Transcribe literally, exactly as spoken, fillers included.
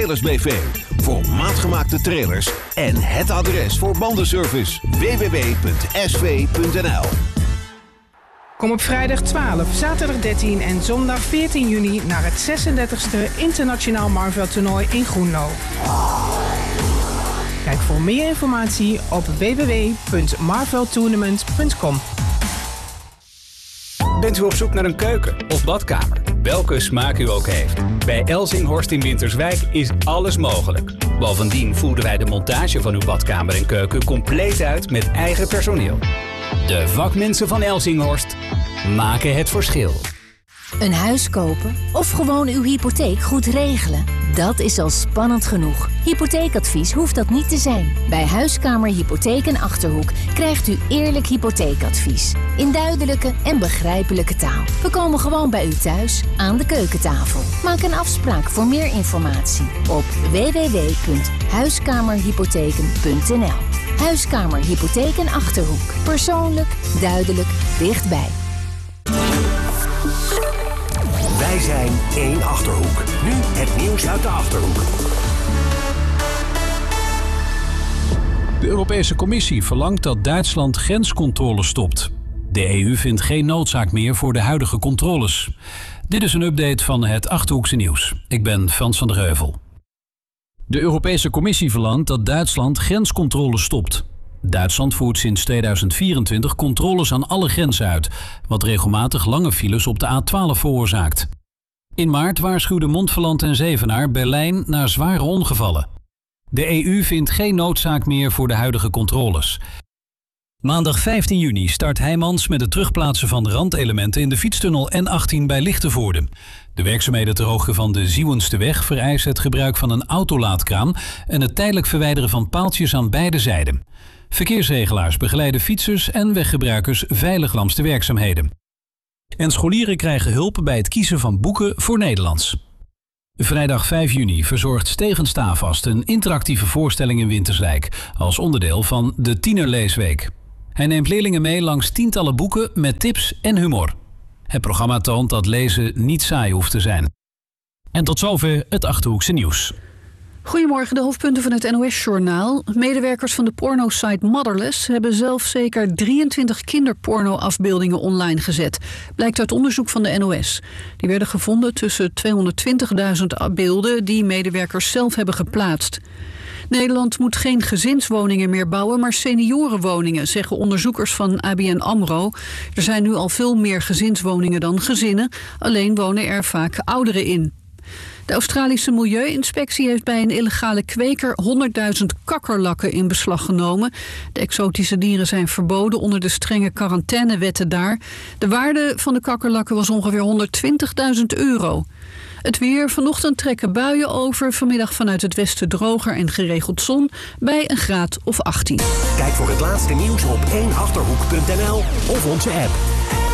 Trailers B V. Voor maatgemaakte trailers en het adres voor bandenservice. w w w punt s v punt n l. Kom op vrijdag twaalf, zaterdag dertien en zondag veertien juni naar het zesendertigste Internationaal Marvel Toernooi in Groenlo. Kijk voor meer informatie op w w w punt marvel tournament punt com. Bent u op zoek naar een keuken of badkamer? Welke smaak u ook heeft. Bij Elzinghorst in Winterswijk is alles mogelijk. Bovendien voeren wij de montage van uw badkamer en keuken compleet uit met eigen personeel. De vakmensen van Elzinghorst maken het verschil. Een huis kopen of gewoon uw hypotheek goed regelen? Dat is al spannend genoeg. Hypotheekadvies hoeft dat niet te zijn. Bij Huiskamer Hypotheek en Achterhoek krijgt u eerlijk hypotheekadvies. In duidelijke en begrijpelijke taal. We komen gewoon bij u thuis, aan de keukentafel. Maak een afspraak voor meer informatie op w w w punt huiskamerhypotheken punt n l. Huiskamer Hypotheek en Achterhoek. Persoonlijk, duidelijk, dichtbij. Wij zijn één Achterhoek. Nu het nieuws uit de Achterhoek. De Europese Commissie verlangt dat Duitsland grenscontroles stopt. De E U vindt geen noodzaak meer voor de huidige controles. Dit is een update van het Achterhoekse nieuws. Ik ben Frans van der Heuvel. De Europese Commissie verlangt dat Duitsland grenscontroles stopt. Duitsland voert sinds tweeduizend vierentwintig controles aan alle grenzen uit, wat regelmatig lange files op de A twaalf veroorzaakt. In maart waarschuwden Montferland en Zevenaar Berlijn naar zware ongevallen. De E U vindt geen noodzaak meer voor de huidige controles. Maandag vijftien juni start Heijmans met het terugplaatsen van randelementen in de fietstunnel N achttien bij Lichtenvoorde. De werkzaamheden ter hoogte van de Zieuwensteweg vereisen het gebruik van een autolaadkraan en het tijdelijk verwijderen van paaltjes aan beide zijden. Verkeersregelaars begeleiden fietsers en weggebruikers veilig langs de werkzaamheden. En scholieren krijgen hulp bij het kiezen van boeken voor Nederlands. Vrijdag vijf juni verzorgt Stegen Stavast een interactieve voorstelling in Winterswijk als onderdeel van de Tienerleesweek. Hij neemt leerlingen mee langs tientallen boeken met tips en humor. Het programma toont dat lezen niet saai hoeft te zijn. En tot zover het Achterhoekse nieuws. Goedemorgen, de hoofdpunten van het N O S-journaal. Medewerkers van de pornosite Motherless hebben zelf zeker drieëntwintig kinderporno-afbeeldingen online gezet. Blijkt uit onderzoek van de N O S. Die werden gevonden tussen tweehonderdtwintigduizend beelden die medewerkers zelf hebben geplaatst. Nederland moet geen gezinswoningen meer bouwen, maar seniorenwoningen, zeggen onderzoekers van A B N AMRO. Er zijn nu al veel meer gezinswoningen dan gezinnen, alleen wonen er vaak ouderen in. De Australische Milieuinspectie heeft bij een illegale kweker honderdduizend kakkerlakken in beslag genomen. De exotische dieren zijn verboden onder de strenge quarantainewetten daar. De waarde van de kakkerlakken was ongeveer honderdtwintigduizend euro. Het weer, vanochtend trekken buien over, vanmiddag vanuit het westen droger en geregeld zon bij een graad of achttien. Kijk voor het laatste nieuws op één achterhoek punt n l of onze app.